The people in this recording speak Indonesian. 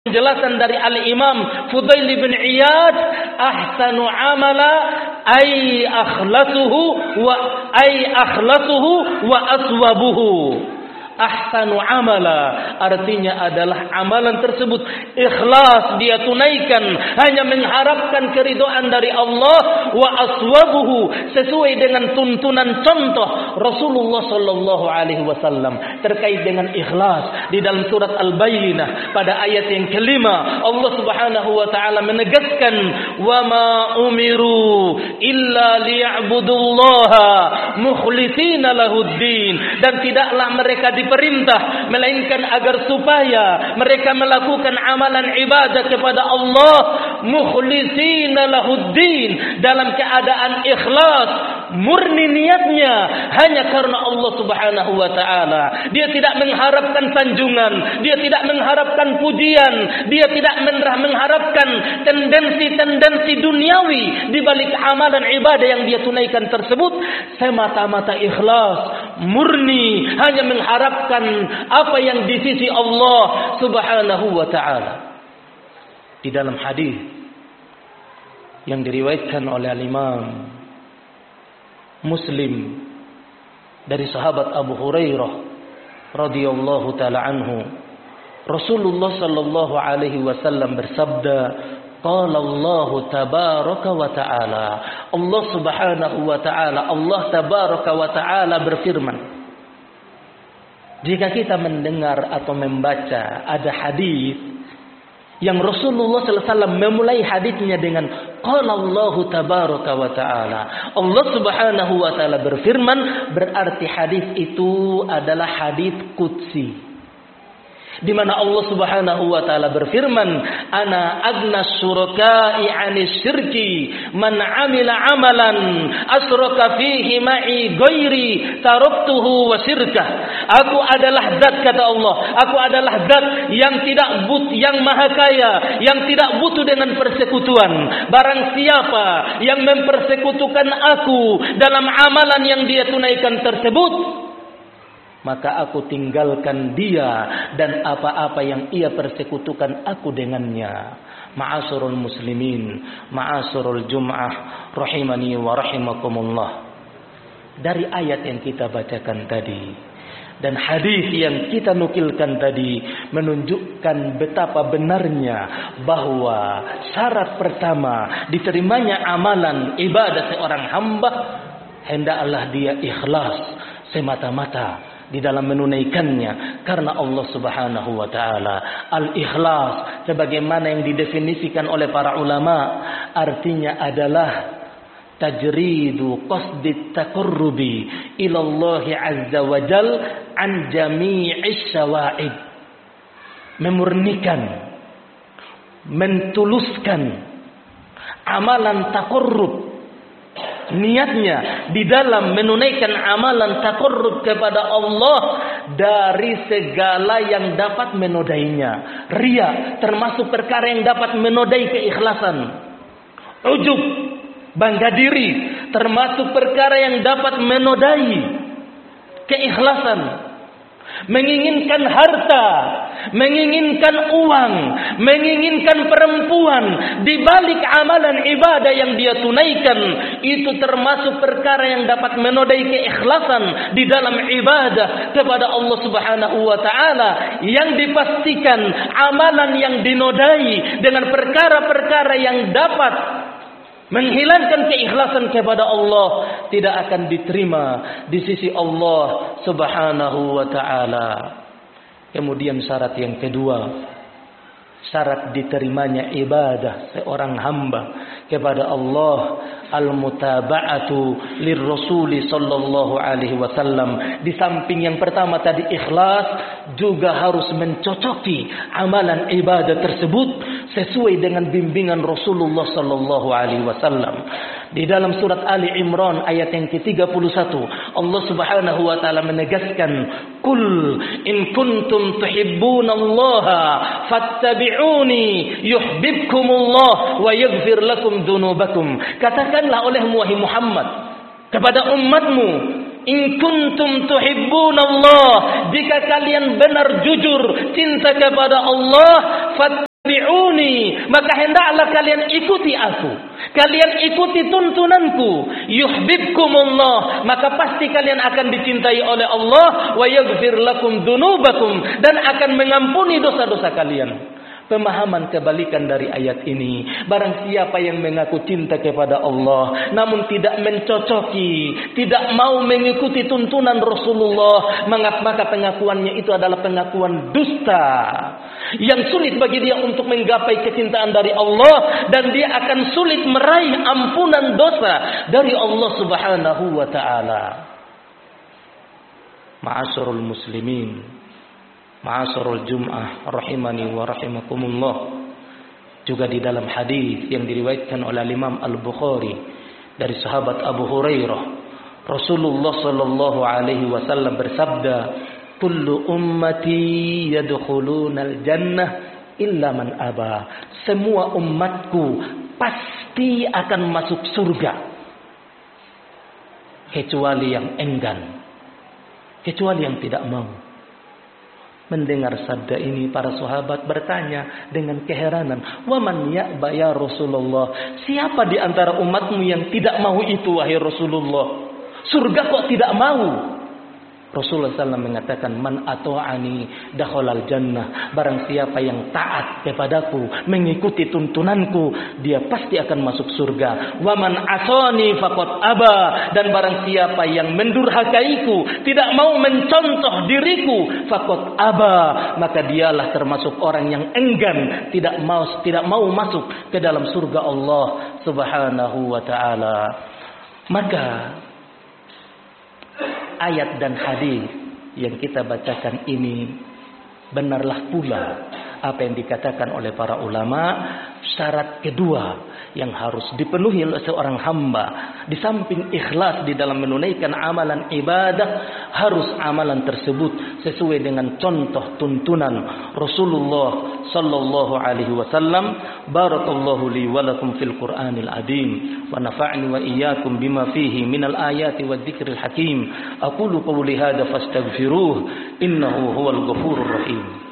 Penjelasan dari Al-Imam Fudail bin Iyad, ahsanu amala ay akhlasuhu wa aswabuhu. Ahsanu amala artinya adalah amalan tersebut ikhlas, dia tunaikan hanya mengharapkan keridhaan dari Allah, wa aswabuhu sesuai dengan tuntunan contoh Rasulullah sallallahu alaihi wasallam terkait dengan ikhlas. Di dalam surat Al-Bayyinah pada ayat yang kelima, Allah Subhanahu wa taala menegaskan, wa ma umiru illa liya'budullaha mukhlishina lahuddin, dan tidaklah mereka diperintah melainkan agar supaya mereka melakukan amalan ibadah kepada Allah mukhlishina lahuddin, dalam keadaan ikhlas, murni niatnya hanya karena Allah Subhanahu wa taala. Dia tidak mengharapkan sanjungan, dia tidak mengharapkan pujian, dia tidak mengharapkan tendensi-tendensi duniawi di balik amalan ibadah yang dia tunaikan tersebut. Semata-mata ikhlas, murni, hanya mengharapkan apa yang di sisi Allah Subhanahu wa taala. Di dalam hadis yang diriwayatkan oleh Imam Muslim dari sahabat Abu Hurairah radhiyallahu taala anhu, Rasulullah sallallahu alaihi wasallam bersabda, qala Allah tabaraka wa taala, Allah Subhanahu wa taala, Allah tabaraka wa taala berfirman. Jika kita mendengar atau membaca ada hadis yang Rasulullah sallallahu alaihi wasallam memulai hadisnya dengan qala Allah tabaraka wa taala, Allah Subhanahu wa taala berfirman, berarti hadis itu adalah hadis qudsi, di mana Allah Subhanahu wa taala berfirman, ana agna syuraka'i 'anis syirki man 'amila 'amalan asyraka fihi ma'i ghairi taraktuhu wa syirkah. Aku adalah zat, kata Allah, aku adalah zat yang yang maha kaya, yang tidak butuh dengan persekutuan. Barang siapa yang mempersekutukan aku dalam amalan yang dia tunaikan tersebut, maka aku tinggalkan dia dan apa-apa yang ia persekutukan aku dengannya. Ma'asyiral muslimin, ma'asyiral jum'ah, rahimani wa rahimakumullah. Dari ayat yang kita bacakan tadi dan hadis yang kita nukilkan tadi menunjukkan betapa benarnya bahwa syarat pertama diterimanya amalan ibadah seorang hamba, hendaklah dia ikhlas semata-mata di dalam menunaikannya karena Allah Subhanahu wa taala. Al-ikhlas sebagaimana yang didefinisikan oleh para ulama, artinya adalah tajridu qasdit taqarrubi ila Allah azza wa jal an jami'is syawa'id. Memurnikan, mentuluskan amalan taqarrub, niatnya di dalam menunaikan amalan taqarrub kepada Allah dari segala yang dapat menodainya. Riya termasuk perkara yang dapat menodai keikhlasan. Ujub, bangga diri, termasuk perkara yang dapat menodai keikhlasan. Menginginkan harta, menginginkan uang, menginginkan perempuan di balik amalan ibadah yang dia tunaikan, itu termasuk perkara yang dapat menodai keikhlasan di dalam ibadah kepada Allah Subhanahu wa taala, yang dipastikan amalan yang dinodai dengan perkara-perkara yang dapat menghilangkan keikhlasan kepada Allah tidak akan diterima di sisi Allah Subhanahu wa taala. Kemudian syarat yang kedua, syarat diterimanya ibadah seorang hamba kepada Allah, al-mutaba'atu lirrasuli sallallahu alaihi wasallam. Di samping yang pertama tadi ikhlas, juga harus mencocoki amalan ibadah tersebut sesuai dengan bimbingan Rasulullah sallallahu alaihi wasallam. Di dalam surat Ali Imran ayat yang ke-31, Allah Subhanahu wa taala menegaskan, "Qul in kuntum tuhibbunallaha fattabi'uni yuhibbukumullah wa yaghfir lakum dzunubakum." Katakanlah olehmu wahai Muhammad kepada umatmu, in kuntum tuhibbunallah, jika kalian benar jujur cinta kepada Allah, maka hendaklah kalian ikuti aku. Kalian ikuti tuntunanku. Yuhibbukumullah, maka pasti kalian akan dicintai oleh Allah. Wa yaghfir lakum dzunubakum, dan akan mengampuni dosa-dosa kalian. Pemahaman kebalikan dari ayat ini, barang siapa yang mengaku cinta kepada Allah namun tidak mencocoki, tidak mau mengikuti tuntunan Rasulullah, maka pengakuannya itu adalah pengakuan dusta yang sulit bagi dia untuk menggapai kecintaan dari Allah, dan dia akan sulit meraih ampunan dosa dari Allah Subhanahu wa taala. Ma'asyiral muslimin, ma'asyiral Jum'ah rahimani wa rahimakumullah. Juga di dalam hadis yang diriwayatkan oleh Imam Al-Bukhari dari sahabat Abu Hurairah, Rasulullah sallallahu alaihi wasallam bersabda, "Kullu ummati yadkhulunal jannah illa man aba." Semua umatku pasti akan masuk surga kecuali yang enggan, kecuali yang tidak mau. Mendengar sabda ini, para sahabat bertanya dengan keheranan, "Wa man ya'ba ya Rasulullah?" Siapa di antara umatmu yang tidak mau itu, wahai Rasulullah? Surga kok tidak mau? Rasulullah SAW mengatakan, "Man ato'ani dakhalal jannah." Barang siapa yang taat kepadaku, mengikuti tuntunanku, dia pasti akan masuk surga. "Wa man asani faqad aba." Dan barang siapa yang mendurhakaiku, tidak mau mencontoh diriku, faqad aba, maka dialah termasuk orang yang enggan, tidak mau masuk ke dalam surga Allah Subhanahu wa taala. Maka ayat dan hadis yang kita bacakan ini benarlah pula apa yang dikatakan oleh para ulama. Syarat kedua yang harus dipenuhi oleh seorang hamba, di samping ikhlas di dalam menunaikan amalan ibadah, harus amalan tersebut sesuai dengan contoh tuntunan Rasulullah sallallahu alaihi wasallam. Barakallahu li wa lakum fil Qur'anil azim wa nafa'ni wa iyyakum bima fihi minal ayati wadh-dhikril hakim. Aqulu qawli hadza fastaghfiruh, innahu huwal ghafurur rahim.